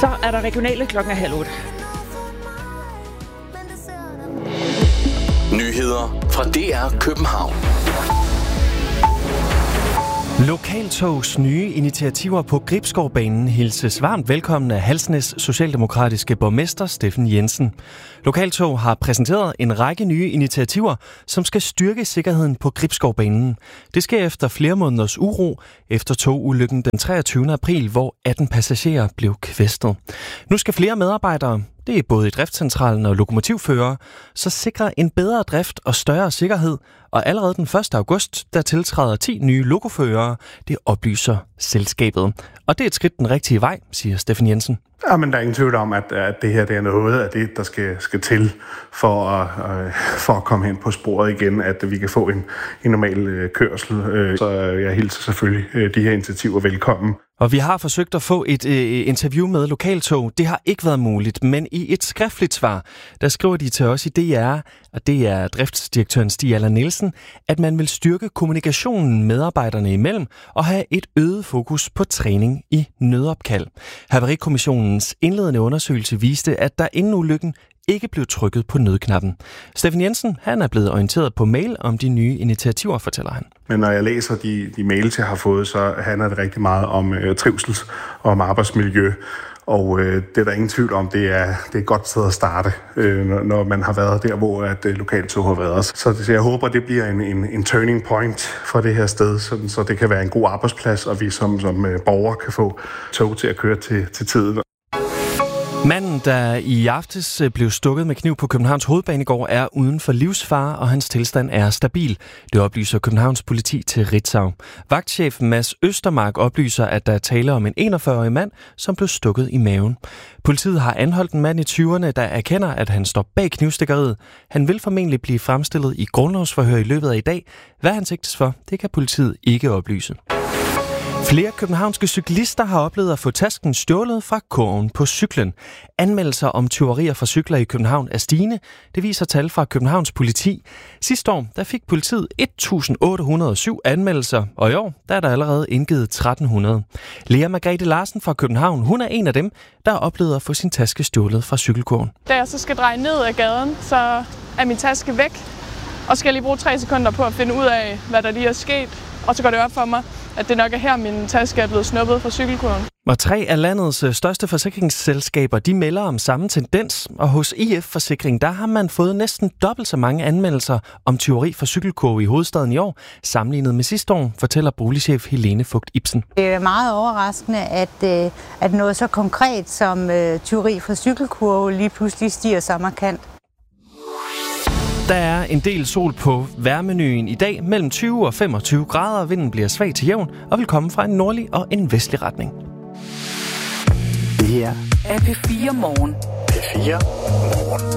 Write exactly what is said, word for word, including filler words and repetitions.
Så er der regionale klokken halv otte. Nyheder fra D R København. Lokaltogs nye initiativer på Gribskovbanen hilses varmt velkommen af Halsnæs socialdemokratiske borgmester Steffen Jensen. Lokaltog har præsenteret en række nye initiativer, som skal styrke sikkerheden på Gribskovbanen. Det sker efter flere måneders uro efter togulykken den treogtyvende april, hvor atten passagerer blev kvæstet. Nu skal flere medarbejdere, det er både i driftscentralen og lokomotivførere, så sikre en bedre drift og større sikkerhed, og allerede den første august, der tiltræder ti nye lokoførere, det oplyser selskabet. Og det er et skridt den rigtige vej, siger Steffen Jensen. Ja, men der er ingen tvivl om, at, at det her det er noget af det, der skal, skal til for at, øh, for at komme hen på sporet igen, at vi kan få en, en normal øh, kørsel. Øh, så jeg hilser selvfølgelig øh, de her initiativer velkommen. Og vi har forsøgt at få et øh, interview med Lokaltog. Det har ikke været muligt, men i et skriftligt svar, der skriver de til os i D R, og det er driftsdirektøren Stig Aller Nielsen, at man vil styrke kommunikationen medarbejderne imellem og have et øget fokus på træning i nødopkald. Havarikommissionens indledende undersøgelse viste, at der inden ulykken ikke blev trykket på nødknappen. Steffen Jensen, han er blevet orienteret på mail om de nye initiativer, fortæller han. Men når jeg læser de, de mails, jeg har fået, så handler det rigtig meget om øh, trivsel og om arbejdsmiljø. Og øh, det er der ingen tvivl om, det er, det er et godt sted at starte, øh, når, når man har været der, hvor at, øh, Lokaltog har været. Så, så jeg håber, det bliver en, en, en turning point for det her sted, sådan, så det kan være en god arbejdsplads, og vi som, som øh, borgere kan få tog til at køre til, til tiden. Manden, der i aftes blev stukket med kniv på Københavns Hovedbanegård, er uden for livsfare, og hans tilstand er stabil. Det oplyser Københavns politi til Ritzau. Vagtchef Mads Østermark oplyser, at der er tale om en enogfyrre-årig mand, som blev stukket i maven. Politiet har anholdt en mand i tyverne, der erkender, at han står bag knivstikkeriet. Han vil formentlig blive fremstillet i grundlovsforhør i løbet af i dag. Hvad han sigtes for, det kan politiet ikke oplyse. Flere københavnske cyklister har oplevet at få tasken stjålet fra kurven på cyklen. Anmeldelser om tyverier fra cykler i København er stigende. Det viser tal fra Københavns politi. Sidste år der fik politiet et tusind otte hundrede og syv anmeldelser, og i år der er der allerede indgivet tretten hundrede. Lea Margrethe Larsen fra København, hun er en af dem, der har oplevet at få sin taske stjålet fra cykelkurven. Da jeg så skal dreje ned ad gaden, så er min taske væk, og skal jeg lige bruge tre sekunder på at finde ud af, hvad der lige er sket. Og så går det op for mig, at det nok er her, min taske er blevet snuppet fra cykelkurven. Og tre af landets største forsikringsselskaber, de melder om samme tendens. Og hos I F Forsikring, der har man fået næsten dobbelt så mange anmeldelser om tyveri fra cykelkurve i hovedstaden i år, sammenlignet med sidste år, fortæller boligchef Helene Fugt Ibsen. Det er meget overraskende, at, at noget så konkret som tyveri fra cykelkurve lige pludselig stiger så markant. Der er en del sol på vejrmenuen i dag, mellem tyve og femogtyve grader. Vinden bliver svag til jævn og vil komme fra en nordlig og en vestlig retning. Det her er P fire Morgen. P fire Morgen.